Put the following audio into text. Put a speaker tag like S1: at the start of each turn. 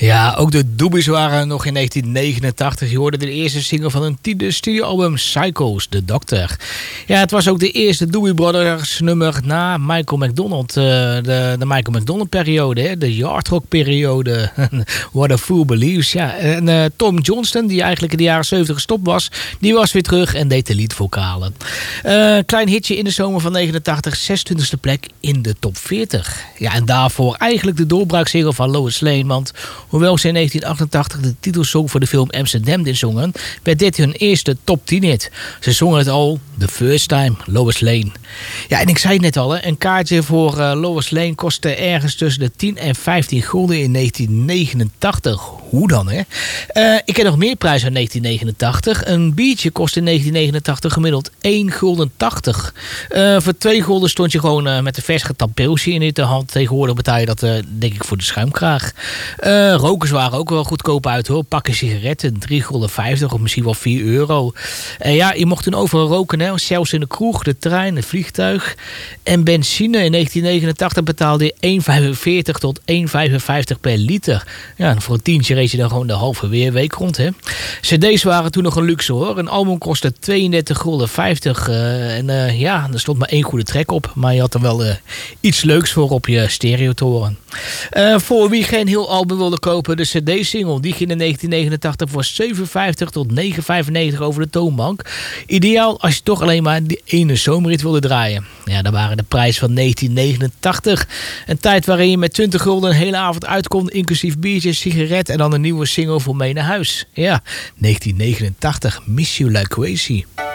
S1: Ja, ook de Doobies waren nog in 1989. Je hoorde de eerste single van hun tiende studioalbum Psychos, The Doctor. Ja, het was ook de eerste Doobie Brothers nummer na Michael McDonald. De Michael McDonald periode, de Yard Rock periode. What a Fool Believes. Ja, en Tom Johnston, die eigenlijk in de jaren 70 gestopt was, die was weer terug en deed de leadvokalen. Klein hitje in de zomer van 89, 26e plek in de top 40. Ja, en daarvoor eigenlijk de doorbraaksingle van Lois Lane, want hoewel ze in 1988 de titelsong voor de film Amsterdam inzongen, werd dit hun eerste top 10 hit. Ze zongen het al, The First Time, Lois Lane. Ja, en ik zei het net al, een kaartje voor Lois Lane kostte ergens tussen de 10 en 15 gulden in 1989. Hoe dan, hè? Ik heb nog meer prijzen in 1989. Een biertje kostte in 1989 gemiddeld 1,80 gulden. Voor 2 gulden stond je gewoon met een vers getapt pilsje in de hand. Tegenwoordig betaal je dat, denk ik, voor de schuimkraag. Rokers waren ook wel goedkoop uit, hoor. Pakken sigaretten, 3,50 gulden of misschien wel 4 euro. Ja, je mocht toen overal roken, hè. Zelfs in de kroeg, de trein, het vliegtuig. En benzine in 1989 betaalde je 1,45 tot 1,55 per liter. Ja, en voor een tientje reed je dan gewoon de halve week rond, hè. CD's waren toen nog een luxe, hoor. Een album kostte 32,50 gulden. Ja, er stond maar 1 goede track op. Maar je had er wel iets leuks voor op je stereotoren. Voor wie geen heel album wilde kopen, de CD-single, die ging in 1989 voor 7,50 tot 9,95 over de toonbank. Ideaal als je toch alleen maar die ene zomerhit wilde draaien. Ja, dat waren de prijs van 1989. Een tijd waarin je met 20 gulden een hele avond uitkomt, inclusief biertjes, sigaret en dan een nieuwe single voor mee naar huis. Ja, 1989, Miss You Like Crazy.